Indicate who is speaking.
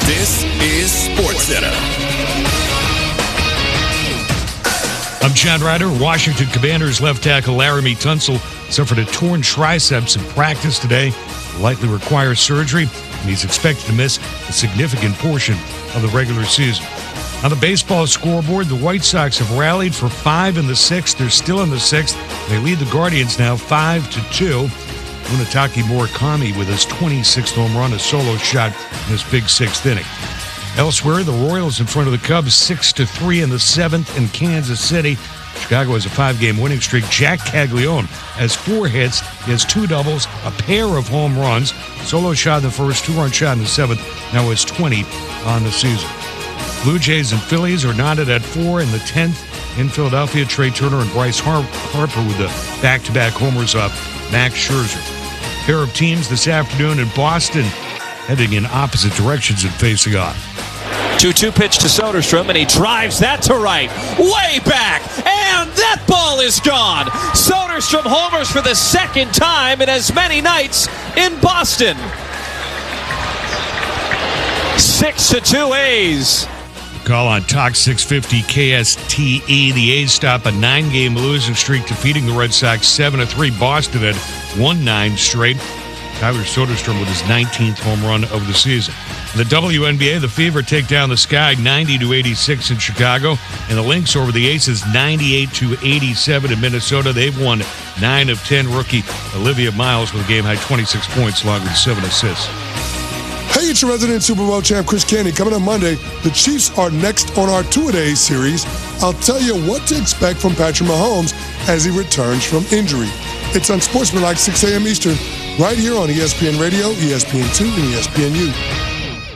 Speaker 1: This is SportsCenter.
Speaker 2: I'm Chad Ryder. Washington Commanders left tackle Laramie Tunsil suffered a torn triceps in practice today. Will likely require surgery, and he's expected to miss a significant portion of the regular season. On the baseball scoreboard, the White Sox have rallied for 5 in the 6th. They're still in the 6th. They lead the Guardians now 5-2. Munetake Murakami with his 26th home run, a solo shot in his big 6th inning. Elsewhere, the Royals in front of the Cubs 6-3 in the 7th in Kansas City. Chicago has a 5-game winning streak. Jack Caglione has 4 hits. He has 2 doubles, a pair of home runs, solo shot in the first, 2-run shot in the 7th. Now has 20 on the season. Blue Jays and Phillies are knotted at 4 in the 10th. In Philadelphia, Trey Turner and Bryce Harper with the back-to-back homers off Max Scherzer. Pair of teams this afternoon in Boston heading in opposite directions and facing off.
Speaker 3: 2-2 pitch to Soderstrom, and he drives that to right. Way back, and that ball is gone. Soderstrom homers for the second time in as many nights in Boston. 6-2 A's.
Speaker 2: Call on Talk 650 KSTE. The A's stop a 9-game losing streak, defeating the Red Sox 7-3. Boston had won 9 straight. Tyler Soderstrom with his 19th home run of the season. In the WNBA, the Fever take down the Sky 90-86 in Chicago, and the Lynx over the Aces 98-87 in Minnesota. They've won 9 of 10. Rookie Olivia Miles with a game-high 26 points along with 7 assists.
Speaker 4: Hey, it's your resident Super Bowl champ, Chris Candy. Coming up Monday, the Chiefs are next on our two-a-days series. I'll tell you what to expect from Patrick Mahomes as he returns from injury. It's Unsportsmanlike, 6 a.m. Eastern, right here on ESPN Radio, ESPN2, and ESPNU.